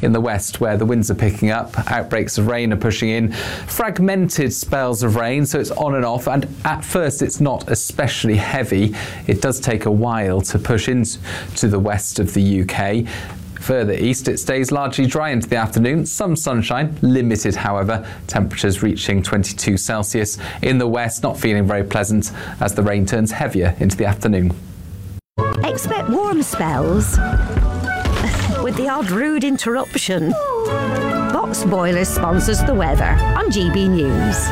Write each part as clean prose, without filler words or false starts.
in the west where the winds are picking up. Outbreaks of rain are pushing in. Fragmented spells of rain, so it's on and off, and at first it's not especially heavy. It does take a while to push into the west of the UK. Further east, it stays largely dry into the afternoon. Some sunshine, limited however. Temperatures reaching 22 Celsius. In the west, not feeling very pleasant as the rain turns heavier into the afternoon. Expect warm spells with the odd rude interruption. Box Boilers sponsors the weather on GB News.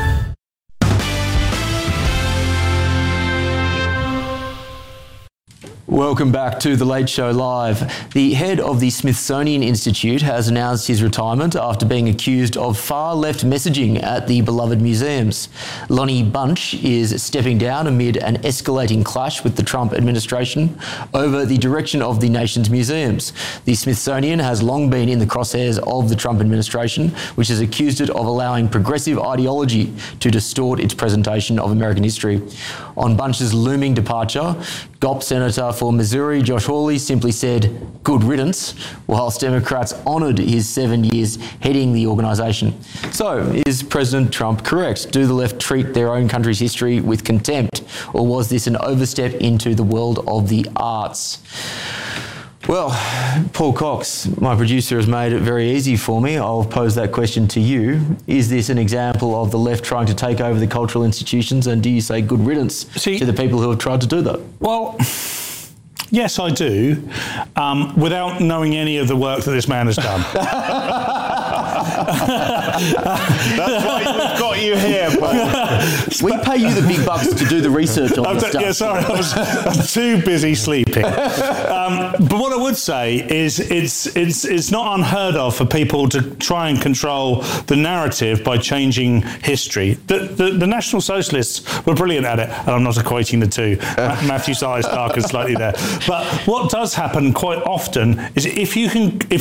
Welcome back to The Late Show Live. The head of the Smithsonian Institute has announced his retirement after being accused of far-left messaging at the beloved museums. Lonnie Bunch is stepping down amid an escalating clash with the Trump administration over the direction of the nation's museums. The Smithsonian has long been in the crosshairs of the Trump administration, which has accused it of allowing progressive ideology to distort its presentation of American history. On Bunch's looming departure, GOP Senator for Missouri Josh Hawley simply said, "Good riddance," whilst Democrats honoured his 7 years heading the organisation. So, is President Trump correct? Do the left treat their own country's history with contempt? Or was this an overstep into the world of the arts? Well, Paul Cox, my producer, has made it very easy for me. I'll pose that question to you. Is this an example of the left trying to take over the cultural institutions, and do you say good riddance to the people who have tried to do that? Well, yes, I do, without knowing any of the work that this man has done. That's why we've got you here, Paul. We pay you the big bucks to do the research on this stuff. Yeah, sorry, I'm too busy sleeping. But what I would say is it's not unheard of for people to try and control the narrative by changing history. The National Socialists were brilliant at it, and I'm not equating the two. Matthew's eyes darkened slightly there. But what does happen quite often is if you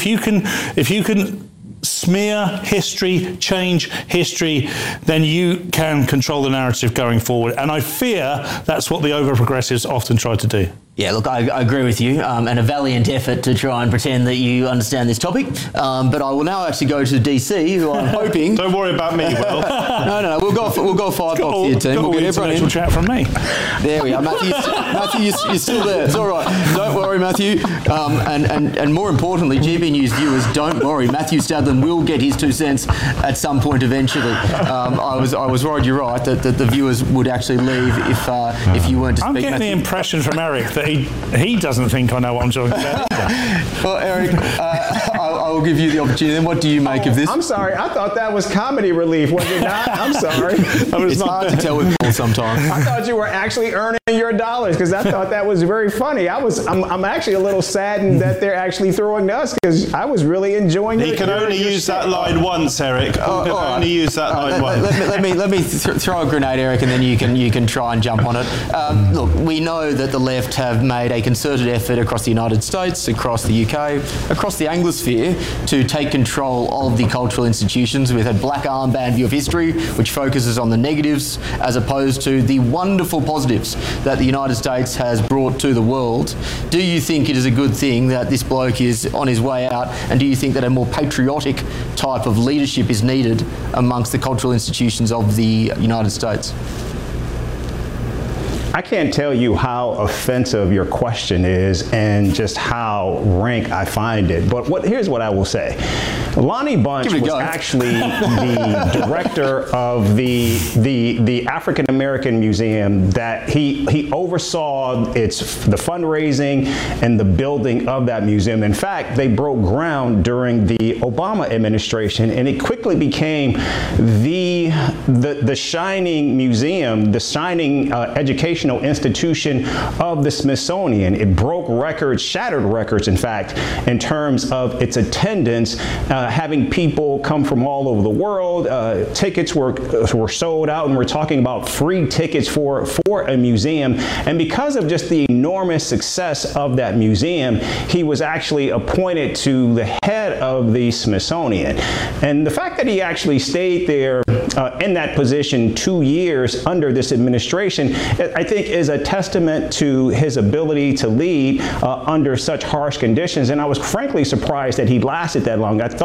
can smear history, change history, then you can control the narrative going forward. And I fear that's what the over-progressives often try to do. Yeah, look, I agree with you, and a valiant effort to try and pretend that you understand this topic. But I will now actually go to DC, who I'm hoping... Don't worry about me, Will. No, we'll go 5 bucks here, team. We'll get everyone in. Chat from me. There we are. Matthew, you're still there. It's all right. Don't worry, Matthew. And more importantly, GB News viewers, don't worry. Matthew Stadlen will get his 2 cents at some point eventually. I was worried, you're right, that the viewers would actually leave if you weren't to speak. I'm getting the impression from Eric that he doesn't think I know what I'm talking about either. Well, Eric, I will give you the opportunity. Then what do you make of this? I'm sorry. I thought that was comedy relief, was it not? I'm sorry. It's hard to tell with Paul sometimes. I thought you were actually earning your dollars because I thought that was very funny. I'm actually a little saddened that they're actually throwing to us because I was really enjoying it. He can only use that line once, Eric. Only use that line once. Let me throw a grenade, Eric, and then you can try and jump on it. Look, we know that the left have made a concerted effort across the United States, across the UK, across the Anglosphere to take control of the cultural institutions with a black armband view of history, which focuses on the negatives as opposed to the wonderful positives that the United States has brought to the world. Do you think it is a good thing that this bloke is on his way out, and do you think that a more patriotic type of leadership is needed amongst the cultural institutions of the United States? I can't tell you how offensive your question is and just how rank I find it. But here's what I will say. Lonnie Bunch was actually the director of the African American Museum that he oversaw the fundraising and the building of that museum. In fact, they broke ground during the Obama administration, and it quickly became the shining museum, the shining educational institution of the Smithsonian. It broke records, shattered records, in fact, in terms of its attendance, having people come from all over the world. Tickets were sold out, and we're talking about free tickets for a museum. And because of just the enormous success of that museum, he was actually appointed to the head of the Smithsonian. And the fact that he actually stayed there in that position 2 years under this administration, I think is a testament to his ability to lead under such harsh conditions. And I was frankly surprised that he lasted that long. I thought